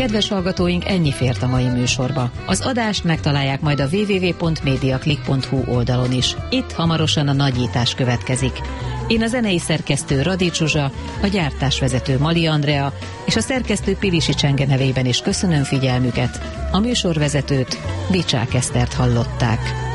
Kedves hallgatóink, ennyi fért a mai műsorba. Az adást megtalálják majd a www.mediaclick.hu oldalon is. Itt hamarosan a nagyítás következik. Én a zenei szerkesztő Radics Zsuzsa, a gyártásvezető Mali Andrea és a szerkesztő Pilisi Csenge nevében is köszönöm figyelmüket. A műsorvezetőt, Bicsák Esztert hallották.